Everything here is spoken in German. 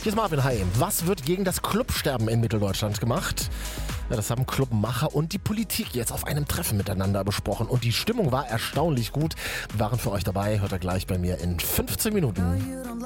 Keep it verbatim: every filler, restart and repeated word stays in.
Hier ist Marvin, hi. Was wird gegen das Clubsterben in Mitteldeutschland gemacht? Ja, das haben Clubmacher und die Politik jetzt auf einem Treffen miteinander besprochen. Und die Stimmung war erstaunlich gut. Wir waren für euch dabei. Hört ihr gleich bei mir in fünfzehn Minuten.